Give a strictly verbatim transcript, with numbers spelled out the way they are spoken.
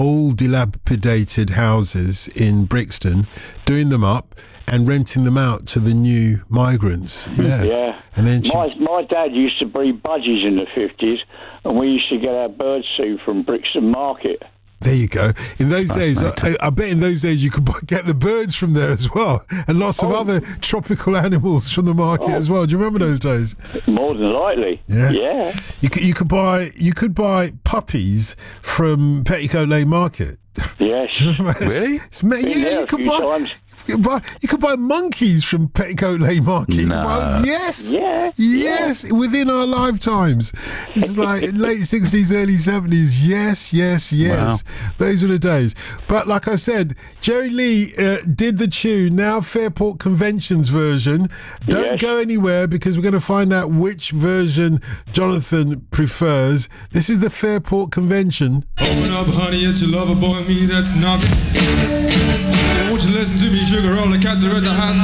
old dilapidated houses in Brixton, doing them up and renting them out to the new migrants. Yeah. Yeah. And then she, my, my dad used to breed budgies in the fifties, and we used to get our bird seed from Brixton Market. there you go. In those days, I, I bet in those days you could buy, get the birds from there as well, and lots of Oh. other tropical animals from the market Oh. as well. Do you remember those days? More than likely. Yeah. Yeah. You could, you could buy you could buy puppies from Petticoat Lane Market. Yes. Really? It's, ma- Been yeah, there you a could few buy. times. You could buy, you could buy monkeys from Petticoat Lane Market. You could buy- No. yes, Yeah, yes, within our lifetimes. This is like late sixties, early seventies. Yes, yes, yes. Those were the days. But like I said, Jerry Lee uh, did the tune. Now Fairport Convention's version. Don't Yes. go anywhere because we're going to find out which version Jonathan prefers. This is the Fairport Convention. Open up, honey, it's your lover boy, me that's knocking. Won't you listen to me, sugar? All the cats are at the house.